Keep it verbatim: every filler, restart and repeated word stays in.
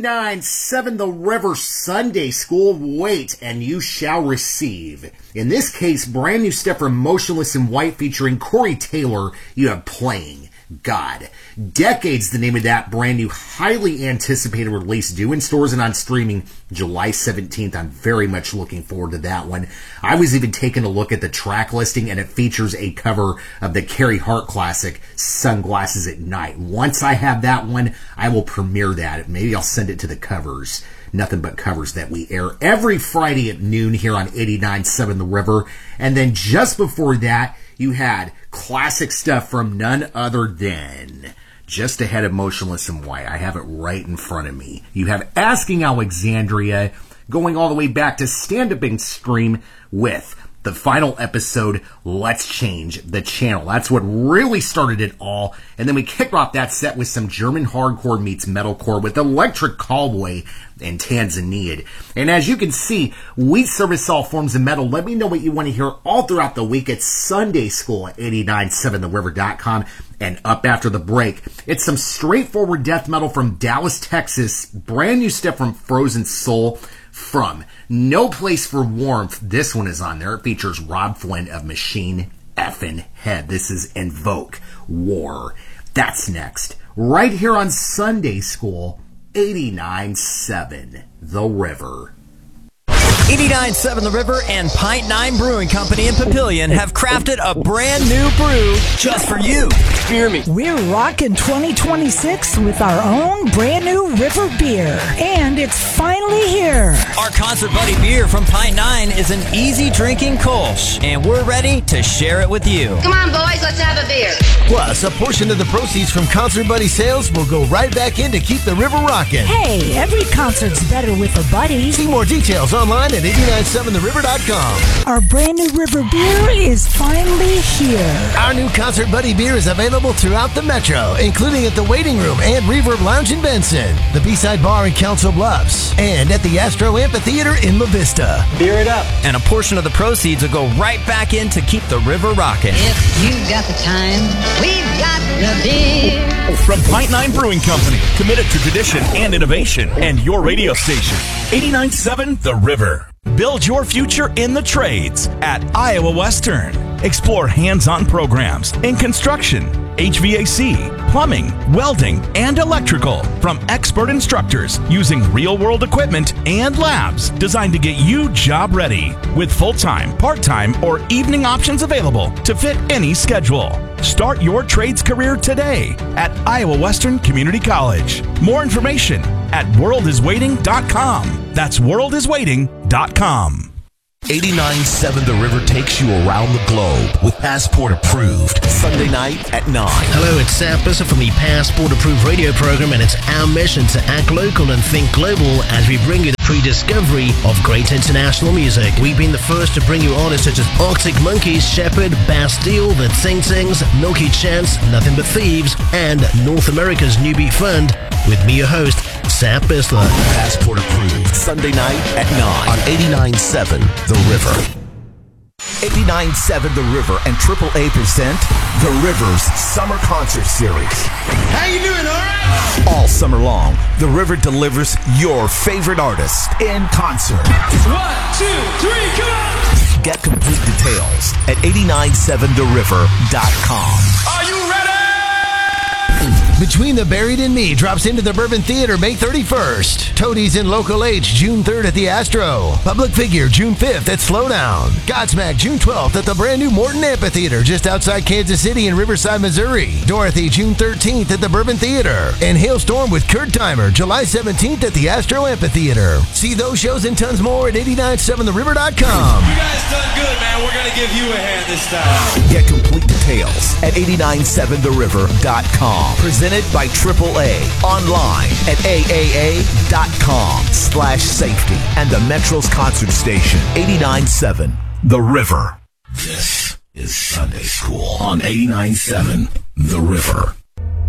eighty-nine point seven The River Sunday School. Wait, and you shall receive. In this case, brand new stuff from Motionless in White featuring Corey Taylor. You have Playing God. Decades, the name of that brand new, highly anticipated release, due in stores and on streaming July seventeenth. I'm very much looking forward to that one. I was even taking a look at the track listing, and it features a cover of the Carrie Hart classic, Sunglasses at Night. Once I have that one, I will premiere that. Maybe I'll send it to the covers. Nothing but covers that we air every Friday at noon here on eighty-nine point seven The River. And then just before that, you had classic stuff from none other than, just ahead of Motionless in White. I have it right in front of me. You have Asking Alexandria, going all the way back to Stand Up and Scream with the final episode, Let's Change the Channel. That's what really started it all. And then we kicked off that set with some German hardcore meets metalcore with Electric Callboy and Tanzania. And as you can see, we service all forms of metal. Let me know what you want to hear all throughout the week at Sunday School at eighty-nine seven the river dot com. And up after the break, it's some straightforward death metal from Dallas, Texas. Brand new stuff from Frozen Soul. From No Place for Warmth, this one is on there. It features Rob Flynn of Machine Effin' Head. This is Invoke War. That's next, right here on Sunday School, eighty-nine seven The River. eighty-nine point seven The River and Pint Nine Brewing Company in Papillion have crafted a brand new brew just for you. Hear me. We're rocking twenty twenty-six with our own brand new River beer, and it's finally here. Our Concert Buddy beer from Pint Nine is an easy drinking Kolsch, and we're ready to share it with you. Come on, boys, let's have a beer. Plus, a portion of the proceeds from Concert Buddy sales will go right back in to keep the river rocking. Hey, every concert's better with a buddy. See more details online at eighty-nine seven the river dot com. Our brand new River beer is finally here. Our new Concert Buddy beer is available throughout the metro, including at the Waiting Room and Reverb Lounge in Benson, the B-Side Bar in Council Bluffs, and at the Astro Amphitheater in La Vista. Beer it up. And a portion of the proceeds will go right back in to keep the river rocking. If you got the time, we've got the beer. From Pint Nine Brewing Company, committed to tradition and innovation, and your radio station, eighty-nine point seven The River. Build your future in the trades at Iowa Western. Explore hands-on programs in construction, H V A C, plumbing, welding, and electrical from expert instructors using real-world equipment and labs designed to get you job ready with full-time, part-time, or evening options available to fit any schedule. Start your trades career today at Iowa Western Community College. More information at world is waiting dot com. That's world is waiting dot com. eighty-nine point seven The River takes you around the globe with Passport Approved, Sunday night at nine. Hello, it's Sam Bisser from the Passport Approved radio program, and it's our mission to act local and think global as we bring you the pre-discovery of great international music. We've been the first to bring you artists such as Arctic Monkeys, Shepherd, Bastille, The Tsing Tsings, Milky Chance, Nothing But Thieves, and North America's New Beat Fund, with me, your host, Sam Bisler. Passport Approved, Sunday night at nine on eighty-nine point seven The River. eighty-nine point seven The River and Triple A present The River's Summer Concert Series. How you doing, all right? All summer long, The River delivers your favorite artists in concert. One, two, three, come on! Get complete details at eighty-nine point seven the river dot com. Are you ready? Between the Buried and Me drops into the Bourbon Theater May thirty-first. Toadies in Local H June third at the Astro. Public Figure June fifth at Slowdown. Godsmack June twelfth at the brand new Morton Amphitheater just outside Kansas City in Riverside, Missouri. Dorothy June thirteenth at the Bourbon Theater. And Hailstorm with Kurt Timer July seventeenth at the Astro Amphitheater. See those shows and tons more at eighty-nine seven the river dot com. You guys done good, man. We're going to give you a hand this time. Get complete details at eighty-nine seven the river dot com. Presented by Triple A. Online at A A A dot com slash safety and the Metro's concert station, eighty-nine seven The River. This is Sunday School on eighty-nine seven The River.